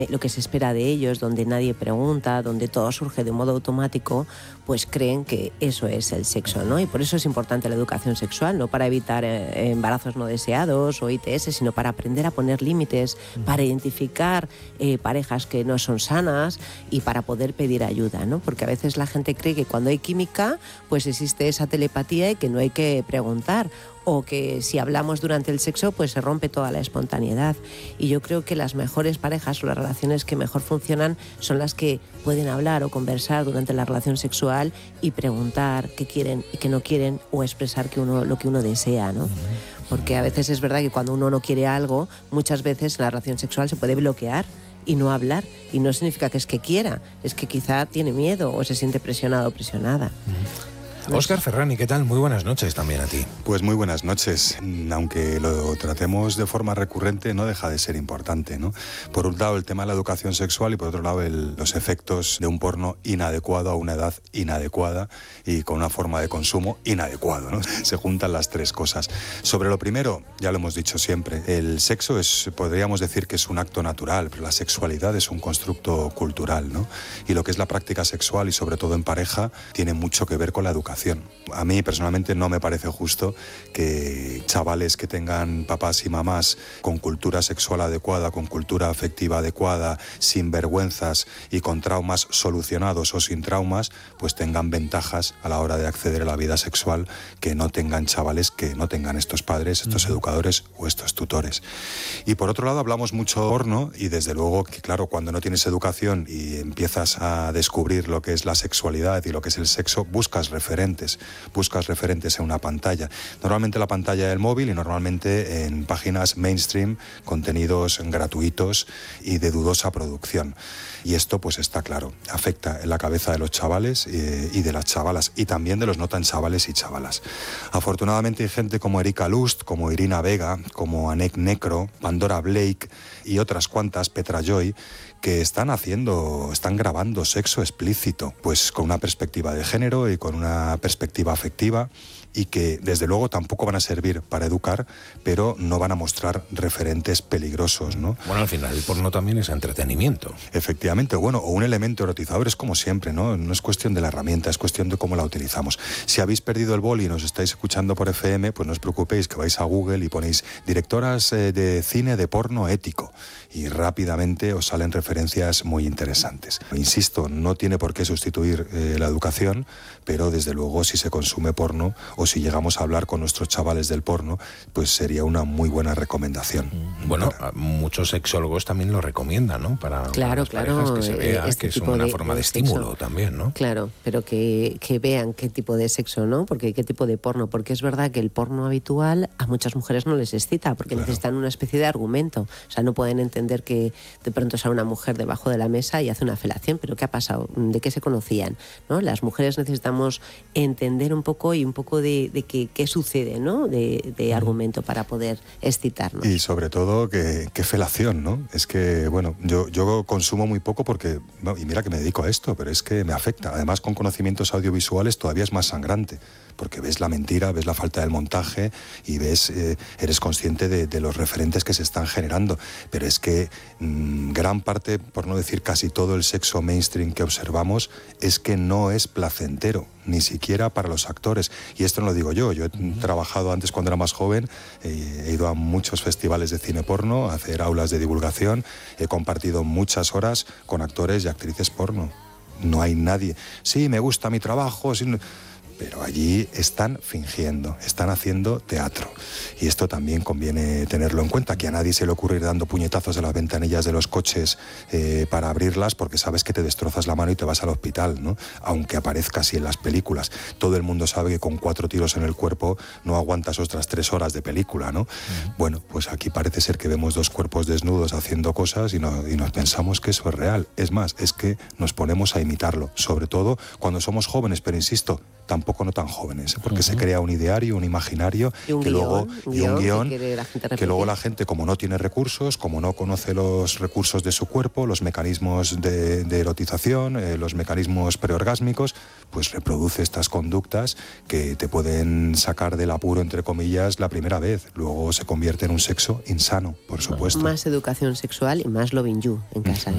lo que se espera de ellos, donde nadie pregunta, donde todo surge de modo automático, pues creen que eso es el sexo, ¿no? Y por eso es importante la educación sexual, no para evitar embarazos no deseados o ITS, sino para aprender a poner límites, para identificar parejas que no son sanas y para poder pedir ayuda, ¿no? Porque a veces la gente cree que cuando hay química, pues existe esa telepatía y que no hay que preguntar, o que si hablamos durante el sexo pues se rompe toda la espontaneidad. Y yo creo que las mejores parejas o las relaciones que mejor funcionan son las que pueden hablar o conversar durante la relación sexual y preguntar qué quieren y qué no quieren, o expresar lo que uno desea, ¿no? Porque a veces es verdad que cuando uno no quiere algo, muchas veces la relación sexual se puede bloquear y no hablar, y no significa que es que quiera, es que quizá tiene miedo o se siente presionado o presionada. Óscar Ferrani, ¿qué tal? Muy buenas noches también a ti. Pues muy buenas noches. Aunque lo tratemos de forma recurrente, no deja de ser importante, ¿no? Por un lado, el tema de la educación sexual, y por otro lado, los efectos de un porno inadecuado a una edad inadecuada y con una forma de consumo inadecuado, ¿no? Se juntan las tres cosas. Sobre lo primero, ya lo hemos dicho siempre, el sexo podríamos decir que es un acto natural, pero la sexualidad es un constructo cultural, ¿no? Y lo que es la práctica sexual, y sobre todo en pareja, tiene mucho que ver con la educación. A mí personalmente no me parece justo que chavales que tengan papás y mamás con cultura sexual adecuada, con cultura afectiva adecuada, sin vergüenzas y con traumas solucionados o sin traumas, pues tengan ventajas a la hora de acceder a la vida sexual que no tengan chavales que no tengan estos padres, estos educadores o estos tutores. Y por otro lado, hablamos mucho de porno, y desde luego que, claro, cuando no tienes educación y empiezas a descubrir lo que es la sexualidad y lo que es el sexo, buscas referentes en una pantalla. Normalmente la pantalla del móvil, y normalmente en páginas mainstream, contenidos gratuitos y de dudosa producción. Y esto, pues está claro, afecta en la cabeza de los chavales y de las chavalas, y también de los no tan chavales y chavalas. Afortunadamente hay gente como Erika Lust, como Irina Vega, como Anek Necro, Pandora Blake y otras cuantas, Petra Joy, que están grabando sexo explícito, pues con una perspectiva de género y con una perspectiva afectiva, y que desde luego tampoco van a servir para educar, pero no van a mostrar referentes peligrosos, ¿no? Bueno, al final el porno también es entretenimiento. Efectivamente, bueno, o un elemento erotizador, es como siempre, ¿no? No es cuestión de la herramienta, es cuestión de cómo la utilizamos. Si habéis perdido el boli y nos estáis escuchando por FM, pues no os preocupéis, que vais a Google y ponéis directoras de cine de porno ético, y rápidamente os salen referencias muy interesantes. Insisto, no tiene por qué sustituir la educación, pero desde luego si se consume porno, o si llegamos a hablar con nuestros chavales del porno, pues sería una muy buena recomendación. Bueno, muchos sexólogos también lo recomiendan, ¿no? Para las parejas, que se vea que es una forma de estímulo también, ¿no? Claro, pero que vean qué tipo de sexo, ¿no? Porque qué tipo de porno, porque es verdad que el porno habitual a muchas mujeres no les excita, porque necesitan una especie de argumento. O sea, no pueden entender que de pronto sale una mujer debajo de la mesa y hace una felación, pero ¿qué ha pasado? ¿De qué se conocían? ¿No? Las mujeres necesitamos entender un poco de qué sucede, ¿no? De argumento para poder excitarnos. Y sobre todo, qué felación, ¿no? Es que, bueno, yo consumo muy poco porque, no, y mira que me dedico a esto, pero es que me afecta. Además, con conocimientos audiovisuales todavía es más sangrante, porque ves la mentira, ves la falta del montaje y eres consciente de los referentes que se están generando. Pero es que gran parte, por no decir casi todo el sexo mainstream que observamos, es que no es placentero, ni siquiera para los actores. Y esto no lo digo yo he trabajado antes cuando era más joven, he ido a muchos festivales de cine porno, a hacer aulas de divulgación, he compartido muchas horas con actores y actrices porno. No hay nadie, sí, me gusta mi trabajo, sí, pero allí están fingiendo, están haciendo teatro. Y esto también conviene tenerlo en cuenta, que a nadie se le ocurre ir dando puñetazos a las ventanillas de los coches para abrirlas, porque sabes que te destrozas la mano y te vas al hospital, ¿no? Aunque aparezca así en las películas. Todo el mundo sabe que con 4 tiros en el cuerpo no aguantas otras 3 horas de película, ¿no? Bueno, pues aquí parece ser que vemos 2 cuerpos desnudos haciendo cosas y nos pensamos que eso es real. Es más, es que nos ponemos a imitarlo, sobre todo cuando somos jóvenes, pero insisto, tampoco no tan jóvenes, porque se crea un ideario, un imaginario, y un guión que luego la gente, como no tiene recursos, como no conoce los recursos de su cuerpo, los mecanismos de erotización, los mecanismos preorgásmicos, pues reproduce estas conductas que te pueden sacar del apuro, entre comillas, la primera vez. Luego se convierte en un sexo insano, por supuesto. Más educación sexual y más loving you en casa.